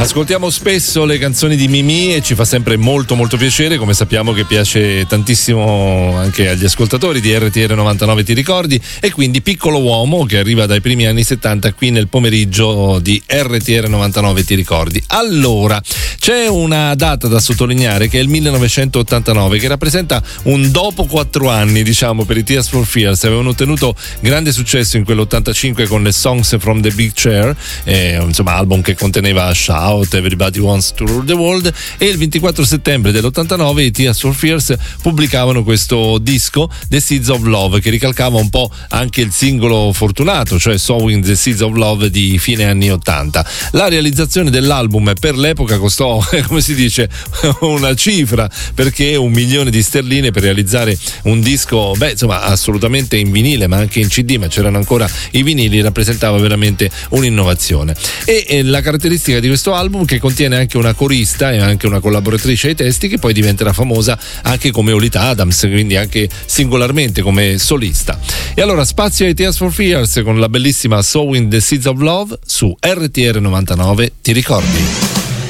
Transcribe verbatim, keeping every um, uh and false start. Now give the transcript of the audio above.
Ascoltiamo spesso le canzoni di Mimì e ci fa sempre molto molto piacere, come sappiamo che piace tantissimo anche agli ascoltatori di R T R novantanove Ti ricordi, e quindi Piccolo Uomo che arriva dai primi anni settanta qui nel pomeriggio di R T R novantanove Ti ricordi. Allora, c'è una data da sottolineare che è il millenovecentottantanove, che rappresenta un dopo quattro anni, diciamo, per i Tears for Fears. Avevano ottenuto grande successo in quell'ottantacinque con le Songs from the Big Chair, eh, insomma album che conteneva Shout, Everybody Wants to Rule the World, e il ventiquattro settembre dell'ottantanove i Tears for Fears pubblicavano questo disco The Seeds of Love, che ricalcava un po' anche il singolo fortunato, cioè Sowing the Seeds of Love di fine anni ottanta. La realizzazione dell'album per l'epoca costò, come si dice, una cifra, perché un milione di sterline per realizzare un disco, beh insomma assolutamente in vinile ma anche in C D, ma c'erano ancora i vinili, rappresentava veramente un'innovazione. E, e la caratteristica di questo album che contiene anche una corista e anche una collaboratrice ai testi, che poi diventerà famosa anche come Olita Adams, quindi anche singolarmente come solista. E allora spazio ai Tears for Fears con la bellissima Sowing the Seeds of Love su R T R novantanove Ti ricordi.